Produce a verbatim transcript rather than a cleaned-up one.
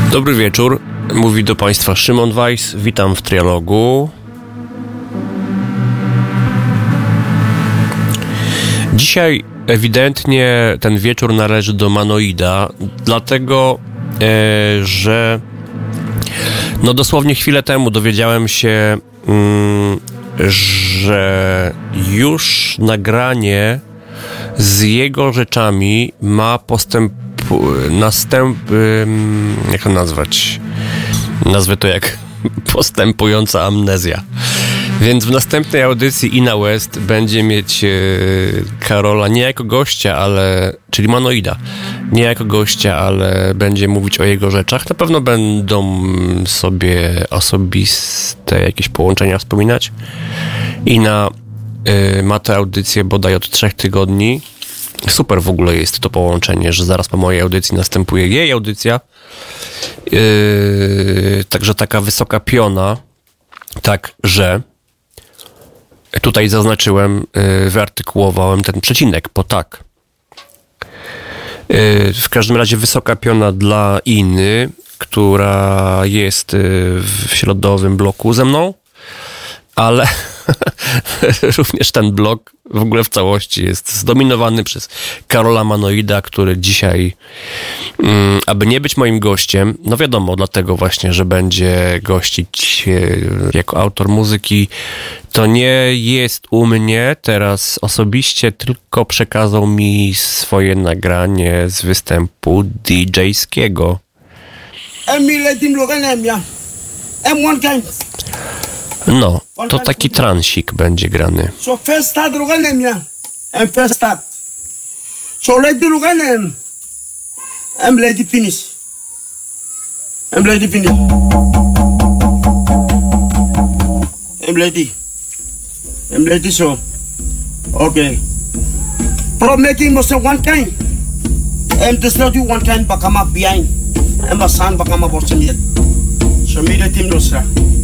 Dobry wieczór, mówi do Państwa Szymon Weiss, witam w Trialogu. Dzisiaj ewidentnie ten wieczór należy do Manoida, dlatego, e, że no dosłownie chwilę temu dowiedziałem się, mm, że już nagranie z jego rzeczami ma postęp, następ, jak to nazwać? Nazwę to jak postępująca amnezja. Więc w następnej audycji Ina West będzie mieć e, Karola nie jako gościa, ale, czyli Manoida, nie jako gościa, ale będzie mówić o jego rzeczach. Na pewno będą sobie osobiste jakieś połączenia wspominać. Ina e, ma tę audycję bodaj od trzech tygodni. Super w ogóle jest to połączenie, że zaraz po mojej audycji następuje jej audycja. Yy, także taka wysoka piona, tak, że tutaj zaznaczyłem, yy, wyartykułowałem ten przecinek po tak. Yy, w każdym razie wysoka piona dla Iny, która jest yy, w środowym bloku ze mną, ale również ten blok w ogóle w całości jest zdominowany przez Karola Manoida, który dzisiaj, mm, aby nie być moim gościem, no wiadomo, dlatego właśnie, że będzie gościć e, jako autor muzyki, to nie jest u mnie teraz osobiście, tylko przekazał mi swoje nagranie z występu didżejskiego. No, to taki transik będzie grany. So first start ruganem ya. And first start. So let the ruganem. I'm ready finish. I'm ready finish. I'm ready. I'm ready so. Okay. From making most of one kind. I'm just not do one kind but come up behind. I'm a son but come up watching it. So me the team no sir.